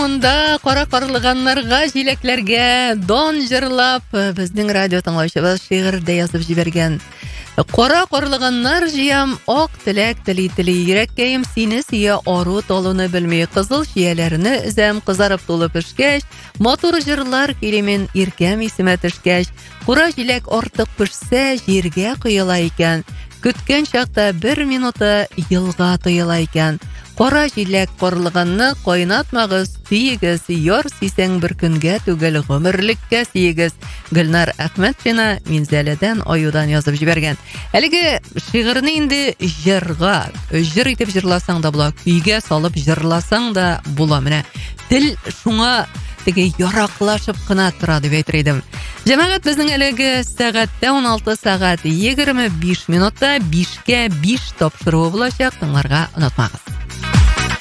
соңында қара қарлығанларға, жиләкләргә дон жырлап, безнең радио тыңлаучыбыз шигырьдә язып җибәргән. Қара қарлығаннар җыям, ак теләк тели йөрәккәем сине сия, ару талуны белми, кызыл шияләрне үзәм кызарып тулып пешкәч, матур җырлар килемен иркәм исемә төшкәч, кура җиләк артык пешсә җиргә коела икән. Көткән чакта 1 минуты елга тоела икән. Кара җиләк карлыганны кайнатмагыз, тиегез, яр сисәң бер көнгә түгел гомерлеккә сиегез. Гөлнар Әхмәтшина Минзәләдән Аюдан язып җибәргән. Әлеге шигырьне инде җырга, җыр итеп җырласаң да була, көйгә салып җырласаң да була. Менә тел шуңа теге яраклашып кына тора дип әйтер идем. Җәмәгать, безнең әлеге сәгатьтә 16 сәгать 25 минутта 5-кә 5 тапшыруы булачак. Тыңларга онытмагыз.